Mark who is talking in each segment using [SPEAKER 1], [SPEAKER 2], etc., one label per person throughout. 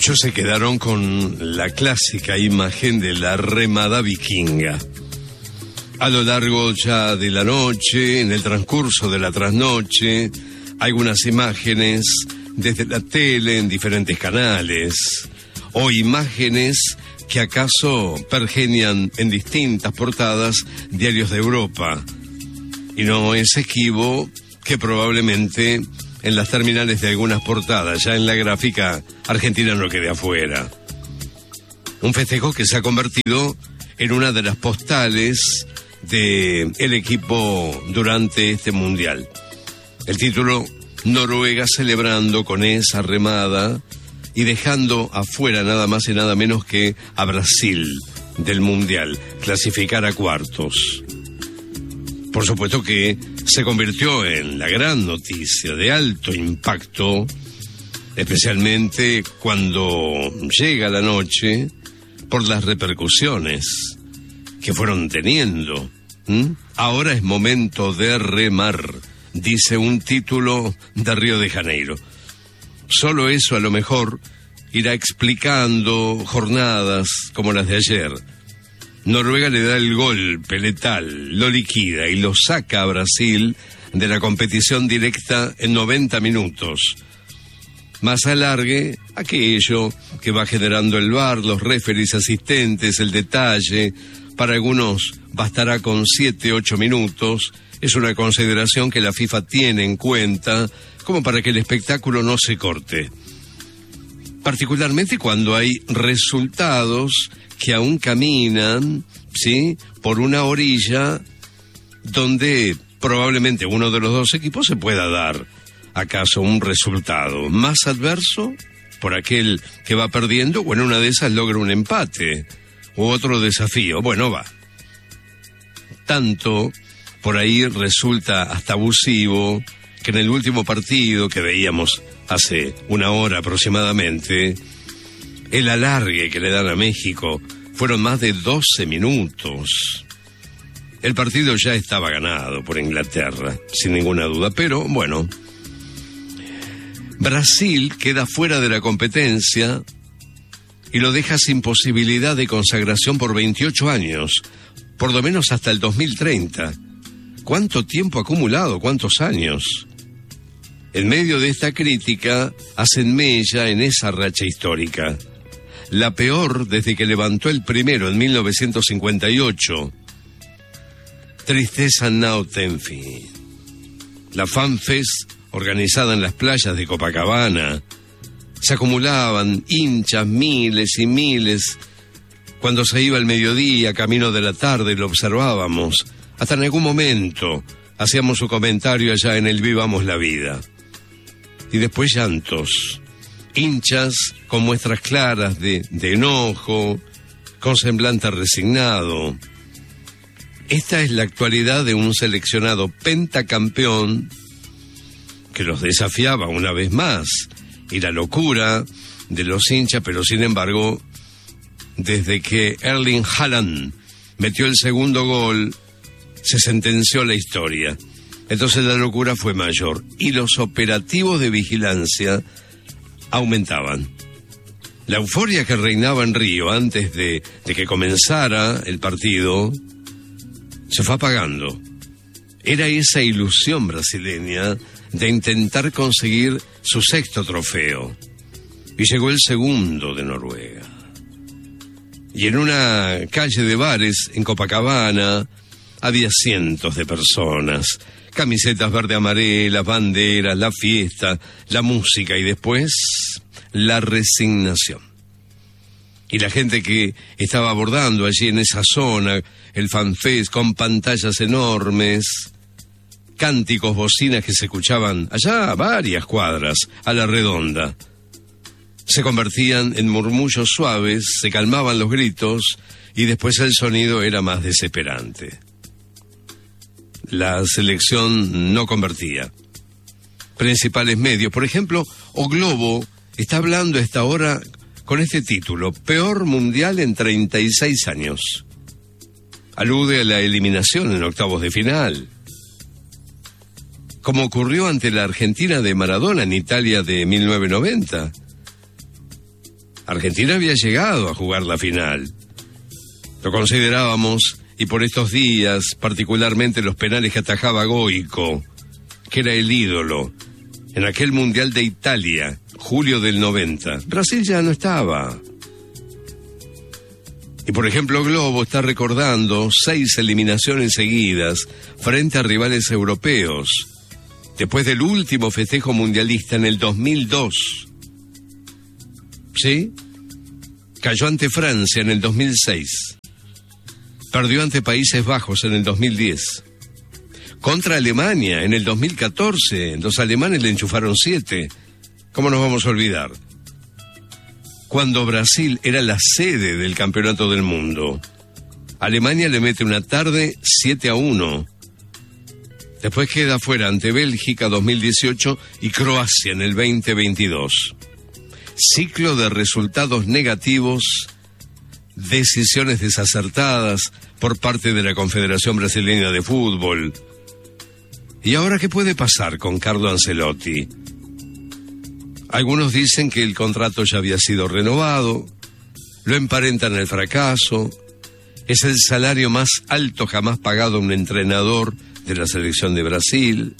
[SPEAKER 1] Muchos se quedaron con la clásica imagen de la remada vikinga. A lo largo ya de la noche, en el transcurso de la trasnoche, algunas imágenes desde la tele en diferentes canales, o imágenes que acaso pergenian en distintas portadas diarios de Europa. Y no es esquivo que probablemente en las terminales de algunas portadas, ya en la gráfica, Argentina no quede afuera. Un festejo que se ha convertido en una de las postales del equipo durante este mundial. El título, Noruega celebrando con esa remada y dejando afuera nada más y nada menos que a Brasil del mundial, clasificar a cuartos. Por supuesto que se convirtió en la gran noticia de alto impacto, especialmente cuando llega la noche, por las repercusiones que fueron teniendo. Ahora es momento de remar, dice un título de Río de Janeiro. Solo eso a lo mejor irá explicando jornadas como las de ayer. Noruega le da el golpe letal, lo liquida y lo saca a Brasil de la competición directa en 90 minutos. Más alargue aquello que va generando el VAR, los referees asistentes, el detalle. Para algunos bastará con 7-8 minutos. Es una consideración que la FIFA tiene en cuenta como para que el espectáculo no se corte. Particularmente cuando hay resultados que aún caminan, ¿sí?, por una orilla donde probablemente uno de los dos equipos se pueda dar, acaso, un resultado más adverso por aquel que va perdiendo, o en una de esas logra un empate, u otro desafío. Bueno, va. Tanto por ahí resulta hasta abusivo que en el último partido que veíamos hace una hora aproximadamente, el alargue que le dan a México fueron más de 12 minutos. El partido ya estaba ganado por Inglaterra, sin ninguna duda, pero bueno, Brasil queda fuera de la competencia y lo deja sin posibilidad de consagración por 28 años, por lo menos hasta el 2030. ¿Cuánto tiempo acumulado? ¿Cuántos años? En medio de esta crítica, hacen mella en esa racha histórica. La peor desde que levantó el primero en 1958. Tristeza no ten fin. La FanFest, organizada en las playas de Copacabana, se acumulaban hinchas, miles y miles. Cuando se iba el mediodía, camino de la tarde, lo observábamos. Hasta en algún momento hacíamos un comentario allá en el Vivamos la Vida. Y después llantos, hinchas con muestras claras de enojo, con semblante resignado. Esta es la actualidad de un seleccionado pentacampeón que los desafiaba una vez más, y la locura de los hinchas, pero sin embargo, desde que Erling Haaland metió el segundo gol, se sentenció la historia. Entonces la locura fue mayor y los operativos de vigilancia aumentaban. La euforia que reinaba en Río antes de que comenzara el partido se fue apagando. Era esa ilusión brasileña de intentar conseguir su sexto trofeo. Y llegó el segundo de Noruega. Y en una calle de bares en Copacabana había cientos de personas. Camisetas verde-amarelas, banderas, la fiesta, la música y después la resignación. Y la gente que estaba abordando allí en esa zona, el FanFest con pantallas enormes, cánticos, bocinas que se escuchaban allá a varias cuadras, a la redonda. Se convertían en murmullos suaves, se calmaban los gritos y después el sonido era más desesperante. La selección no convertía. Principales medios, por ejemplo, O Globo está hablando a esta hora con este título: Peor mundial en 36 años. Alude a la eliminación en octavos de final, como ocurrió ante la Argentina de Maradona en Italia de 1990. Argentina había llegado a jugar la final. Lo considerábamos, y por estos días, particularmente los penales que atajaba Goico, que era el ídolo, en aquel Mundial de Italia, julio del 90. Brasil ya no estaba. Y por ejemplo, Globo está recordando 6 eliminaciones seguidas frente a rivales europeos, después del último festejo mundialista en el 2002. ¿Sí? Cayó ante Francia en el 2006. Perdió ante Países Bajos en el 2010. Contra Alemania en el 2014. Los alemanes le enchufaron 7. ¿Cómo nos vamos a olvidar? Cuando Brasil era la sede del campeonato del mundo. Alemania le mete una tarde 7-1. Después queda fuera ante Bélgica 2018 y Croacia en el 2022. Ciclo de resultados negativos, decisiones desacertadas por parte de la Confederación Brasileña de Fútbol. ¿Y ahora qué puede pasar con Carlo Ancelotti? Algunos dicen que el contrato ya había sido renovado, lo emparentan al fracaso, es el salario más alto jamás pagado a un entrenador de la selección de Brasil.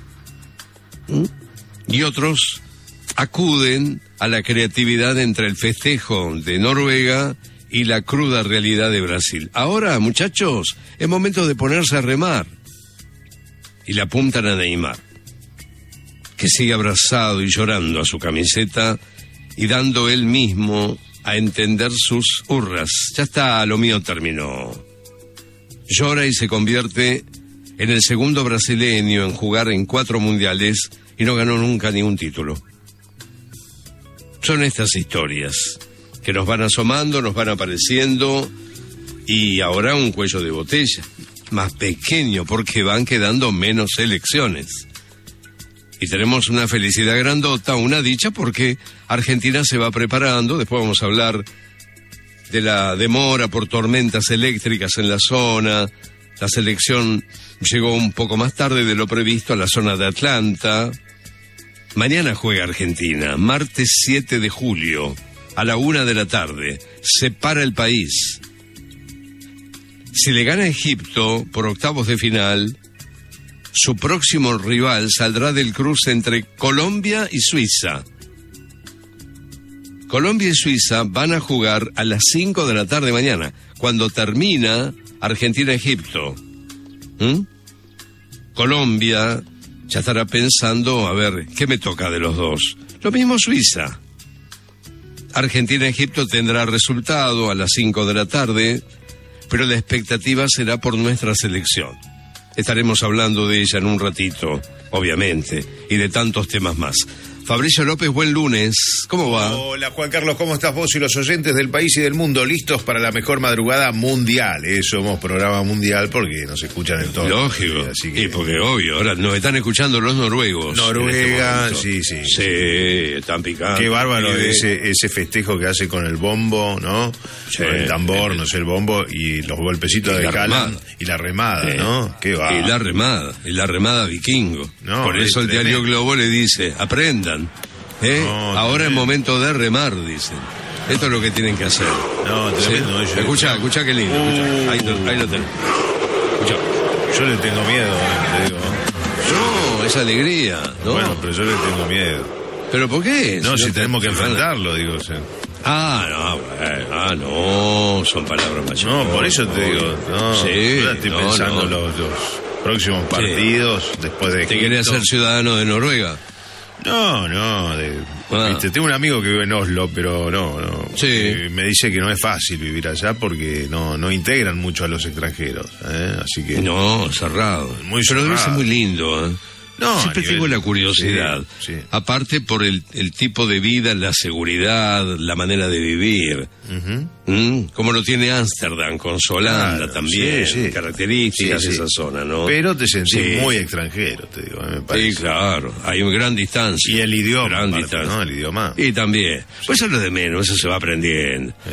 [SPEAKER 1] Y otros acuden a la creatividad entre el festejo de Noruega y la cruda realidad de Brasil. Ahora, muchachos, es momento de ponerse a remar. Y le apuntan a Neymar, que sigue abrazado y llorando a su camiseta y dando él mismo a entender sus hurras. Ya está, lo mío terminó. Llora y se convierte en el segundo brasileño en jugar en 4 mundiales y no ganó nunca ningún título. Son estas historias que nos van asomando, nos van apareciendo, y ahora un cuello de botella, más pequeño porque van quedando menos selecciones. Y tenemos una felicidad grandota, una dicha, porque Argentina se va preparando. Después vamos a hablar de la demora por tormentas eléctricas en la zona. La selección llegó un poco más tarde de lo previsto a la zona de Atlanta. Mañana juega Argentina, martes 7 de julio, a la 1 de la tarde. Se para el país. Si le gana Egipto por octavos de final, su próximo rival saldrá del cruce entre Colombia y Suiza. Colombia y Suiza van a jugar a las 5 de la tarde mañana, cuando termina Argentina-Egipto. Colombia ya estará pensando, a ver, ¿qué me toca de los dos? Lo mismo Suiza. Argentina-Egipto tendrá resultado a las 5 de la tarde, pero la expectativa será por nuestra selección. Estaremos hablando de ella en un ratito, obviamente, y de tantos temas más. Fabricio López, buen lunes. ¿Cómo va?
[SPEAKER 2] Hola, Juan Carlos, ¿cómo estás vos y los oyentes del país y del mundo? Listos para la mejor madrugada mundial. Somos programa mundial porque nos escuchan en todo.
[SPEAKER 1] Lógico.
[SPEAKER 2] Así que...
[SPEAKER 1] Y porque obvio, ahora nos están escuchando los noruegos.
[SPEAKER 2] Noruega, sí.
[SPEAKER 1] Sí, están picando.
[SPEAKER 2] Qué bárbaro ese festejo que hace con el bombo, ¿no?
[SPEAKER 1] Sí.
[SPEAKER 2] Con el tambor, no sé, el bombo y los golpecitos de Calan y la remada, ¿no? Qué bárbaro.
[SPEAKER 1] Y la remada vikingo.
[SPEAKER 2] No,
[SPEAKER 1] por eso el diario Globo le dice, aprendan.
[SPEAKER 2] No,
[SPEAKER 1] ahora es momento de remar, dicen. Esto es lo que tienen que hacer.
[SPEAKER 2] No, tremendo.
[SPEAKER 1] ¿Sí? Escucha qué lindo. Ahí lo tenés. Escucha.
[SPEAKER 2] Yo le tengo miedo, te digo.
[SPEAKER 1] No, es alegría, ¿no?
[SPEAKER 2] Bueno, pero yo le tengo miedo.
[SPEAKER 1] ¿Pero por qué?
[SPEAKER 2] No, si tenemos que enfrentarlo, digo. O sea.
[SPEAKER 1] No, son palabras mayores.
[SPEAKER 2] No, por eso te digo. No,
[SPEAKER 1] sí,
[SPEAKER 2] yo estoy pensando los próximos partidos después de...
[SPEAKER 1] ¿Te querés ser ciudadano de Noruega?
[SPEAKER 2] No, ¿viste? Tengo un amigo que vive en Oslo, pero no.
[SPEAKER 1] Sí.
[SPEAKER 2] Me dice que no es fácil vivir allá porque no integran mucho a los extranjeros, así que...
[SPEAKER 1] No, cerrado.
[SPEAKER 2] Muy
[SPEAKER 1] pero debe
[SPEAKER 2] cerrado.
[SPEAKER 1] ser muy lindo, ¿eh?
[SPEAKER 2] No,
[SPEAKER 1] siempre tengo la curiosidad.
[SPEAKER 2] Sí.
[SPEAKER 1] Aparte por el tipo de vida, la seguridad, la manera de vivir. Como lo tiene Ámsterdam, con Solanda, claro, también. Características de esa zona, ¿no?
[SPEAKER 2] Pero te sentís muy extranjero, te digo, me parece.
[SPEAKER 1] Sí, claro. Hay una gran distancia.
[SPEAKER 2] Y el idioma,
[SPEAKER 1] gran distancia.
[SPEAKER 2] ¿no? El idioma.
[SPEAKER 1] Y también. Pues eso es lo de menos, eso se va aprendiendo.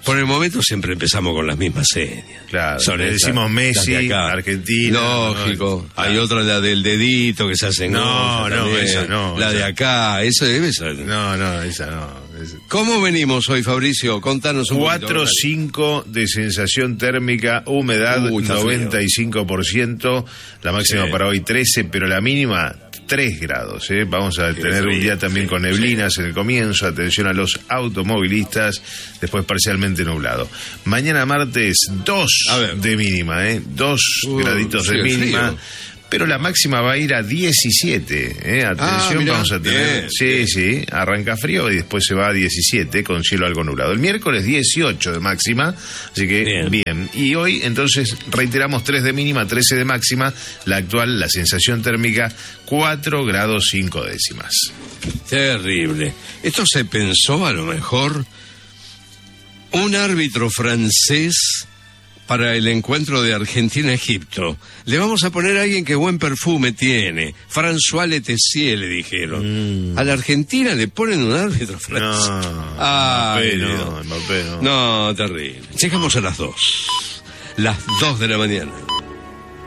[SPEAKER 1] Por el momento siempre empezamos con las mismas señas.
[SPEAKER 2] Claro,
[SPEAKER 1] Son
[SPEAKER 2] le
[SPEAKER 1] estas,
[SPEAKER 2] decimos Messi,
[SPEAKER 1] las de acá.
[SPEAKER 2] Argentina.
[SPEAKER 1] Lógico.
[SPEAKER 2] Claro.
[SPEAKER 1] Hay otra, la del dedito que se hace en
[SPEAKER 2] No,
[SPEAKER 1] olla
[SPEAKER 2] no,
[SPEAKER 1] también.
[SPEAKER 2] esa no,
[SPEAKER 1] La
[SPEAKER 2] esa.
[SPEAKER 1] de acá, eso debe ser.
[SPEAKER 2] No, esa no.
[SPEAKER 1] ¿Cómo venimos hoy, Fabricio? Contanos un
[SPEAKER 2] 4-5 de sensación térmica, humedad
[SPEAKER 1] Está
[SPEAKER 2] 95%, la máxima
[SPEAKER 1] Sí.
[SPEAKER 2] para hoy 13, pero la mínima 3 grados. Vamos a tener un
[SPEAKER 1] frío,
[SPEAKER 2] día también
[SPEAKER 1] sí,
[SPEAKER 2] con neblinas en el comienzo, atención a los automovilistas, después parcialmente nublado. Mañana martes 2
[SPEAKER 1] A ver.
[SPEAKER 2] de mínima, 2 graditos de
[SPEAKER 1] sí,
[SPEAKER 2] mínima.
[SPEAKER 1] frío.
[SPEAKER 2] Pero la máxima va a ir a 17, Atención,
[SPEAKER 1] mirá,
[SPEAKER 2] vamos a tener...
[SPEAKER 1] bien,
[SPEAKER 2] Sí, arranca frío y después se va a 17 con cielo algo nublado. El miércoles 18 de máxima, así que bien. Y hoy entonces reiteramos 3 de mínima, 13 de máxima, la actual, la sensación térmica 4 grados 5 décimas.
[SPEAKER 1] Terrible. Esto se pensó a lo mejor un árbitro francés para el encuentro de Argentina-Egipto. Le vamos a poner a alguien que buen perfume tiene. François Letessier, le dijeron. A la Argentina le ponen un árbitro francés. Ay,
[SPEAKER 2] Mbappé no.
[SPEAKER 1] no, terrible. Llegamos a las 2. Las 2 de la mañana.